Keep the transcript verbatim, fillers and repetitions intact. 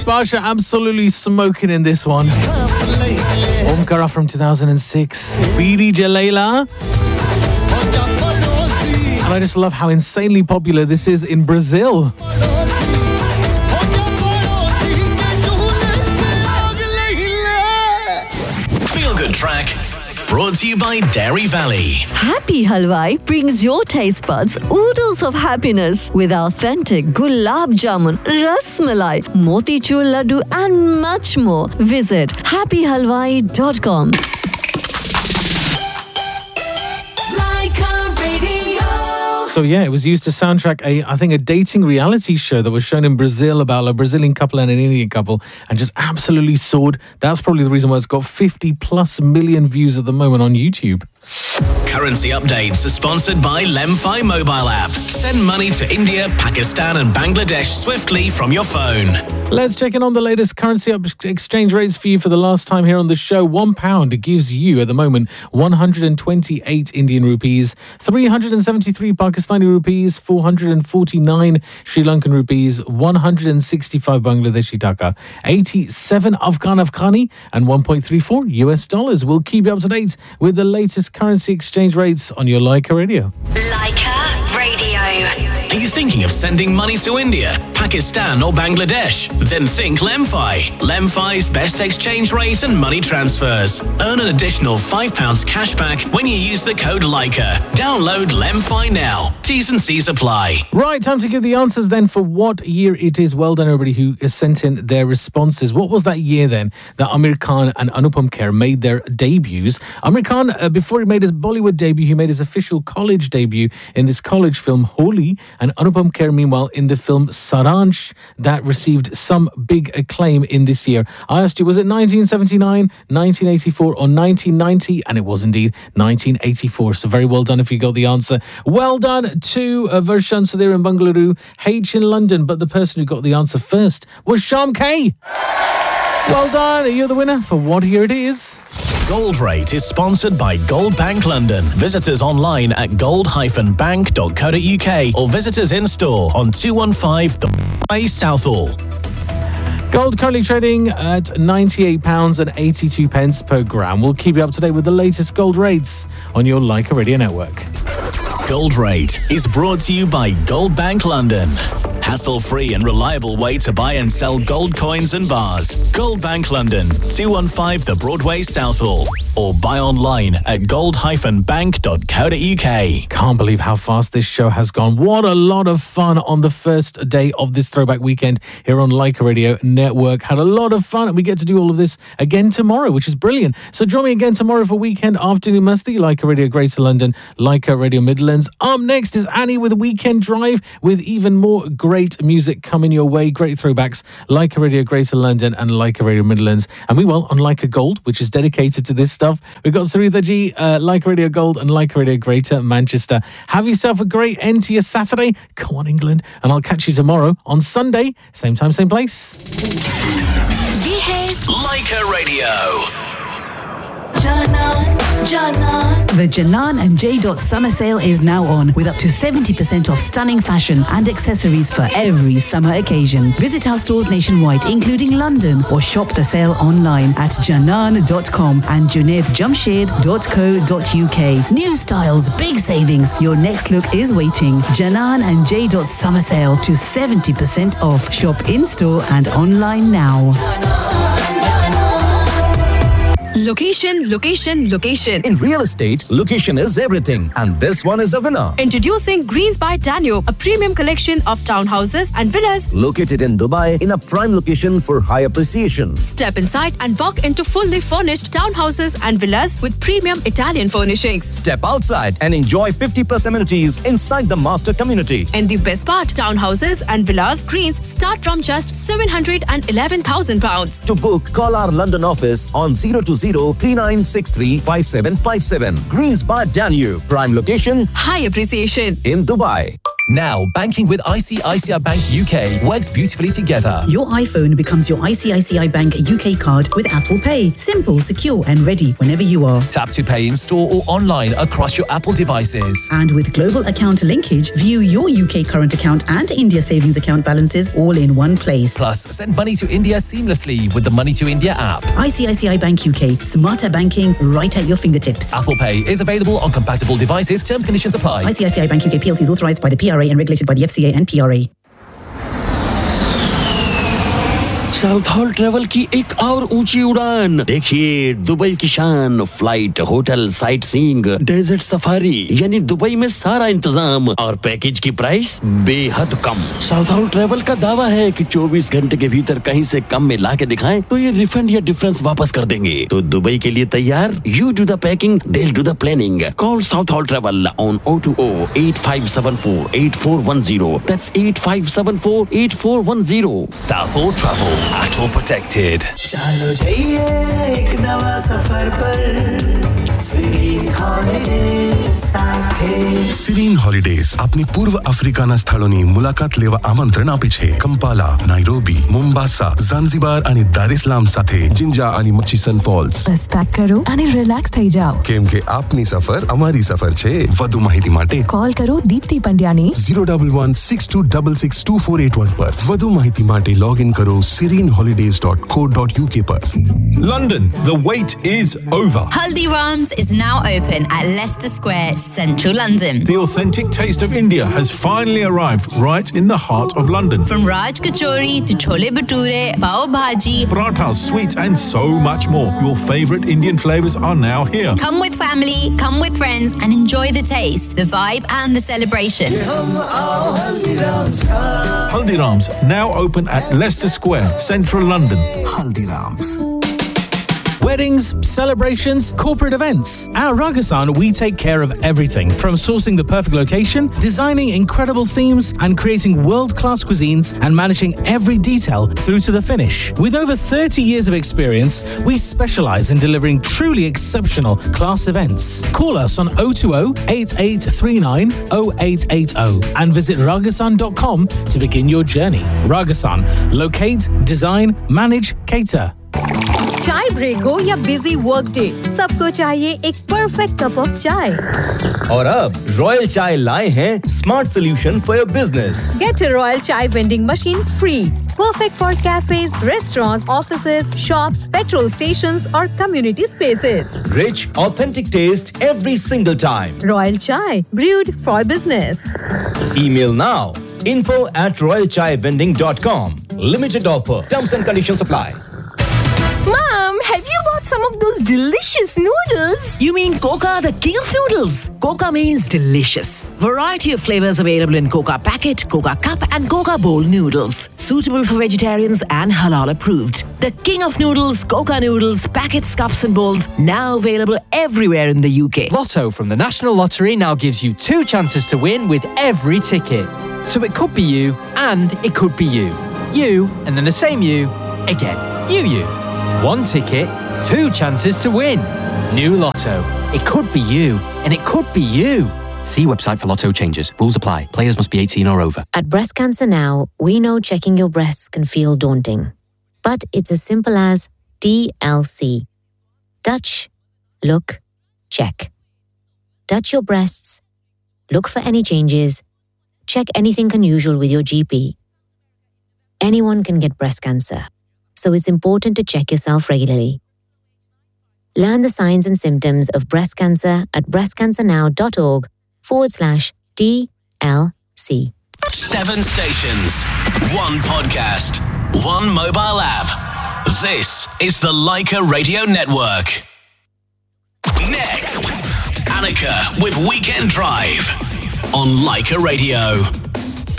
Pasha absolutely smoking in this one. Omkara from two thousand six. B D Jalila. And I just love how insanely popular this is in Brazil. Feel Good Track. Brought to you by Dairy Valley. Happy Halwai brings your taste buds oodles of happiness with authentic gulab jamun, ras malai, motichur laddu and much more. Visit happy halwai dot com. So yeah, it was used to soundtrack a, I think, a dating reality show that was shown in Brazil about a Brazilian couple and an Indian couple, and just absolutely soared. That's probably the reason why it's got fifty plus million views at the moment on YouTube. Currency updates are sponsored by Lemfi mobile app. Send money to India, Pakistan and Bangladesh swiftly from your phone. Let's check in on the latest currency exchange rates for you for the last time here on the show. One pound gives you at the moment one hundred twenty-eight Indian rupees, three hundred seventy-three Pakistani rupees, four hundred forty-nine Sri Lankan rupees, one hundred sixty-five Bangladeshi taka, eighty-seven Afghan Afghani and one point three four U S dollars. We'll keep you up to date with the latest currency exchange rates on your Leica Radio. Leica Radio. Are you thinking of sending money to India, Pakistan or Bangladesh? Then think Lemfi. Lemfi's best exchange rate and money transfers. Earn an additional five pounds cash back when you use the code Leica. Download Lemfi now. T's and C's apply. Right, time to give the answers then for what year it is. Well done everybody who has sent in their responses. What was that year then that Amir Khan and Anupam Kher made their debuts? Amir Khan, uh, before he made his Bollywood debut, he made his official college debut in this college film Holi, and Anupam Kher meanwhile in the film Saransh that received some big acclaim in this year. I asked you, was it nineteen seventy-nine, nineteen eighty-four or nineteen ninety? And it was indeed nineteen eighty-four. So very well done if you got the answer. Well done to uh, Vershan Sudhir in Bangalore, H in London, but the person who got the answer first was Sham K. Well done, you're the winner for what year it is. Gold Rate is sponsored by Gold Bank London. Visit us online at gold dash bank dot co dot uk or visit us in store on two one five The Way Southall. Gold currently trading at ninety-eight pounds and eighty-two pence per gram. We'll keep you up to date with the latest gold rates on your Leica Radio network. Gold Rate is brought to you by Gold Bank London. Hassle-free and reliable way to buy and sell gold coins and bars. Gold Bank London, two one five The Broadway, Southall. Or buy online at gold dash bank dot co dot uk. Can't believe how fast this show has gone. What a lot of fun on the first day of this throwback weekend here on Leica Radio Network. Had a lot of fun, and we get to do all of this again tomorrow, which is brilliant. So join me again tomorrow for Weekend Afternoon Musty, Leica Radio Greater London, Leica Radio Midlands. Up next is Annie with Weekend Drive, with even more great music coming your way. Great throwbacks, Leica Radio Greater London and Leica Radio Midlands. And we will on Leica Gold, which is dedicated to this stuff. We've got Saritha G, uh, Leica Radio Gold and Leica Radio Greater Manchester. Have yourself a great end to your Saturday. Come on, England. And I'll catch you tomorrow on Sunday. Same time, same place. Leica Radio. Janan, Janan. The Janan and J. Summer Sale is now on with up to seventy percent off stunning fashion and accessories for every summer occasion. Visit our stores nationwide, including London, or shop the sale online at janan dot com and junaid jamshed dot co dot uk. New styles, big savings. Your next look is waiting. Janan and J. Summer Sale to seventy percent off. Shop in-store and online now. Location, location, location. In real estate, location is everything. And this one is a winner. Introducing Greens by Danube, a premium collection of townhouses and villas located in Dubai in a prime location for high appreciation. Step inside and walk into fully furnished townhouses and villas with premium Italian furnishings. Step outside and enjoy fifty plus amenities inside the master community. And the best part, townhouses and villas Greens start from just seven hundred eleven thousand pounds. To book, call our London office on zero two zero three nine six three five seven five seven. Greens by Danube. Prime location, high appreciation in Dubai. Now, banking with I C I C I Bank U K works beautifully together. Your iPhone becomes your I C I C I Bank U K card with Apple Pay. Simple, secure and ready whenever you are. Tap to pay in store or online across your Apple devices. And with global account linkage, view your U K current account and India savings account balances all in one place. Plus, send money to India seamlessly with the Money to India app. I C I C I Bank U K. Smarter banking right at your fingertips. Apple Pay is available on compatible devices. Terms and conditions apply. I C I C I Bank U K P L C is authorised by the P R A and regulated by the F C A and P R A. South hall travel की एक और ऊंची उड़ान देखिए Dubai की शान flight hotel sight seeing desert safari यानी Dubai में सारा इंतजाम और पैकेज की प्राइस बेहद कम साउथ हॉल ट्रेवल का दावा है कि चौबीस घंटे के भीतर कहीं से कम में ला के दिखाएं तो ये रिफंड या डिफरेंस वापस कर देंगे तो दुबई के लिए तैयार you do the packing they will do the planning call south hall travel on O two O eight five seven four eight four one zero that's eight five seven four eight four one zero South Hall Travel. At all protected. चलो जाइए एक नवा सफर पर Serene Holidays સાથે Serene Holidays આપની પૂર્વ આફ્રિકાના સ્થળોની મુલાકાત લેવા આમંત્રણ આપે છે કંપાલા, નાઇરોબી, મોમ્બાસા, ઝાંઝીબાર અને દાર એસ સલામ સાથે જિંજા અને મચીસન ફોલ્સ. બસ પેક કરો અને રિલેક્સ થઈ જાઓ કેમ કે આપની સફર અમારી સફર છે. વધુ માહિતી માટે કોલ કરો Deepti પંડ્યાને zero one one six two six six two four eight one પર. વધુ માહિતી માટે લોગ ઇન કરો serene holidays dot co dot u k પર. London, the wait is over. Haldiram's is now open at Leicester Square, central London. The authentic taste of India has finally arrived right in the heart of London. From Raj Kachori to Chole Bhature, Pav Bhaji, parathas, sweets and so much more. Your favourite Indian flavours are now here. Come with family, come with friends and enjoy the taste, the vibe and the celebration. Haldiram's now open at Leicester Square, central London. Haldiram's. Weddings, celebrations, corporate events. At Ragasan, we take care of everything from sourcing the perfect location, designing incredible themes, and creating world-class cuisines and managing every detail through to the finish. With over thirty years of experience, we specialize in delivering truly exceptional class events. Call us on zero two zero eight eight three nine zero eight eight zero and visit ragasan dot com to begin your journey. Ragasan. Locate, design, manage, cater. चाय break हो या busy work day, सबको चाहिए एक perfect cup of चाय. और अब royal चाय लाए हैं smart solution for your business. Get a Royal Chai vending machine free. Perfect for cafes, restaurants, offices, shops, petrol stations or community spaces. Rich, authentic taste every single time. Royal Chai, brewed for business. Email now. info at royal chai vending dot com. Limited offer. Terms and conditions apply. Mom, have you bought some of those delicious noodles? You mean Coca, the king of noodles? Coca means delicious. Variety of flavors available in Coca packet, Coca cup and Coca bowl noodles. Suitable for vegetarians and halal approved. The king of noodles, Coca noodles, packets, cups and bowls, now available everywhere in the U K. Lotto from the National Lottery now gives you two chances to win with every ticket. So it could be you and it could be you. You and then the same you again. You, you. One ticket, two chances to win. New Lotto. It could be you, and it could be you. See website for Lotto changes. Rules apply. Players must be eighteen or over. At Breast Cancer Now, we know checking your breasts can feel daunting. But it's as simple as T L C. Touch, look, check. Touch your breasts. Look for any changes. Check anything unusual with your G P. Anyone can get breast cancer. So it's important to check yourself regularly. Learn the signs and symptoms of breast cancer at breastcancernow.org forward slash DLC. Seven stations, one podcast, one mobile app. This is the Leica Radio Network. Next, Annika with Weekend Drive on Leica Radio.